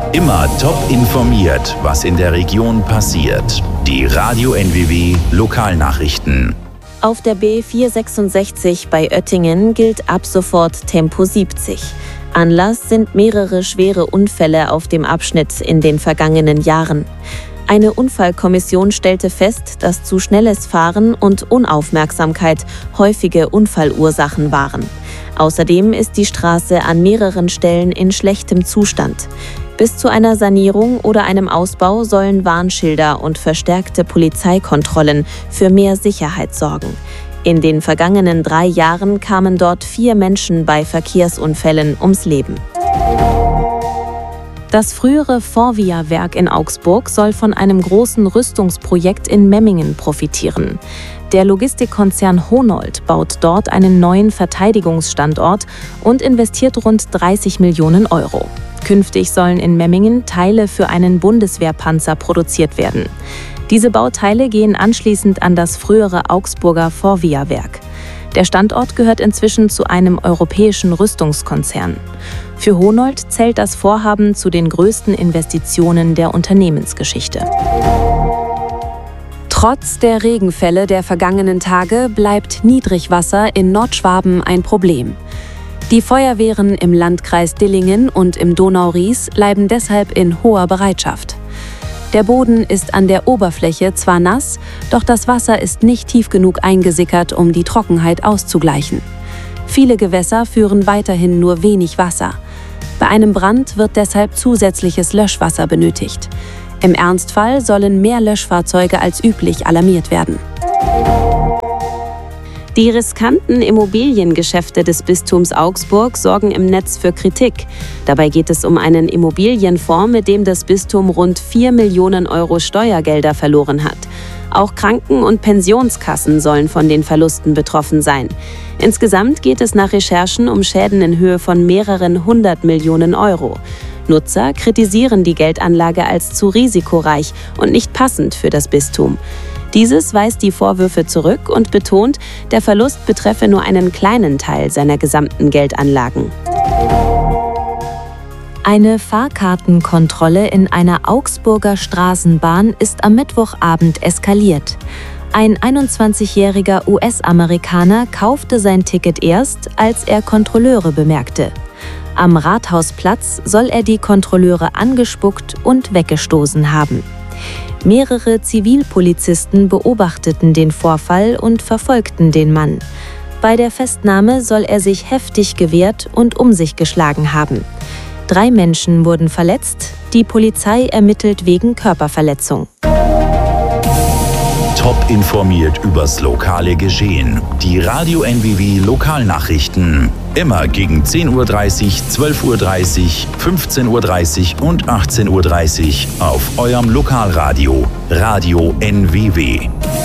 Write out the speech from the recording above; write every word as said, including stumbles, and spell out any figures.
Immer top informiert, was in der Region passiert. Die Radio N W W Lokalnachrichten. Auf der B vierhundertsechsundsechzig bei Oettingen gilt ab sofort Tempo siebzig. Anlass sind mehrere schwere Unfälle auf dem Abschnitt in den vergangenen Jahren. Eine Unfallkommission stellte fest, dass zu schnelles Fahren und Unaufmerksamkeit häufige Unfallursachen waren. Außerdem ist die Straße an mehreren Stellen in schlechtem Zustand. Bis zu einer Sanierung oder einem Ausbau sollen Warnschilder und verstärkte Polizeikontrollen für mehr Sicherheit sorgen. In den vergangenen drei Jahren kamen dort vier Menschen bei Verkehrsunfällen ums Leben. Das frühere Forvia-Werk in Augsburg soll von einem großen Rüstungsprojekt in Memmingen profitieren. Der Logistikkonzern Honold baut dort einen neuen Verteidigungsstandort und investiert rund dreißig Millionen Euro. Künftig sollen in Memmingen Teile für einen Bundeswehrpanzer produziert werden. Diese Bauteile gehen anschließend an das frühere Augsburger Forvia-Werk. Der Standort gehört inzwischen zu einem europäischen Rüstungskonzern. Für Honold zählt das Vorhaben zu den größten Investitionen der Unternehmensgeschichte. Trotz der Regenfälle der vergangenen Tage bleibt Niedrigwasser in Nordschwaben ein Problem. Die Feuerwehren im Landkreis Dillingen und im Donau-Ries bleiben deshalb in hoher Bereitschaft. Der Boden ist an der Oberfläche zwar nass, doch das Wasser ist nicht tief genug eingesickert, um die Trockenheit auszugleichen. Viele Gewässer führen weiterhin nur wenig Wasser. Bei einem Brand wird deshalb zusätzliches Löschwasser benötigt. Im Ernstfall sollen mehr Löschfahrzeuge als üblich alarmiert werden. Die riskanten Immobiliengeschäfte des Bistums Augsburg sorgen im Netz für Kritik. Dabei geht es um einen Immobilienfonds, mit dem das Bistum rund vier Millionen Euro Steuergelder verloren hat. Auch Kranken- und Pensionskassen sollen von den Verlusten betroffen sein. Insgesamt geht es nach Recherchen um Schäden in Höhe von mehreren hundert Millionen Euro. Nutzer kritisieren die Geldanlage als zu risikoreich und nicht passend für das Bistum. Dieses weist die Vorwürfe zurück und betont, der Verlust betreffe nur einen kleinen Teil seiner gesamten Geldanlagen. Eine Fahrkartenkontrolle in einer Augsburger Straßenbahn ist am Mittwochabend eskaliert. Ein einundzwanzigjähriger U S-Amerikaner kaufte sein Ticket erst, als er Kontrolleure bemerkte. Am Rathausplatz soll er die Kontrolleure angespuckt und weggestoßen haben. Mehrere Zivilpolizisten beobachteten den Vorfall und verfolgten den Mann. Bei der Festnahme soll er sich heftig gewehrt und um sich geschlagen haben. Drei Menschen wurden verletzt. Die Polizei ermittelt wegen Körperverletzung. Top informiert übers lokale Geschehen. Die Radio N W W Lokalnachrichten. Immer gegen zehn Uhr dreißig, zwölf Uhr dreißig, fünfzehn Uhr dreißig und achtzehn Uhr dreißig auf eurem Lokalradio Radio N W W.